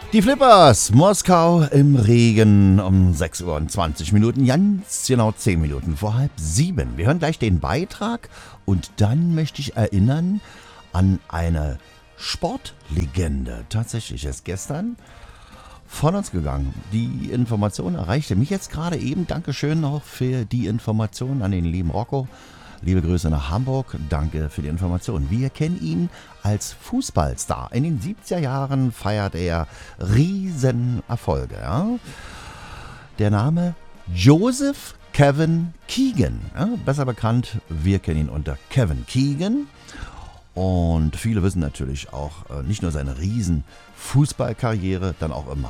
Die Flippers, Moskau im Regen um 6 Uhr und 20 Minuten, ganz genau 10 Minuten vor 6:30. Wir hören gleich den Beitrag und dann möchte ich erinnern an eine Sportlegende. Tatsächlich ist gestern von uns gegangen. Die Information erreichte mich jetzt gerade eben. Dankeschön noch für die Information an den lieben Rocco. Liebe Grüße nach Hamburg, danke für die Information. Wir kennen ihn als Fußballstar. In den 70er Jahren feiert er Riesenerfolge. Ja? Der Name Joseph Kevin Keegan, ja? Besser bekannt, wir kennen ihn unter Kevin Keegan. Und viele wissen natürlich auch nicht nur seine riesen Fußballkarriere, dann auch im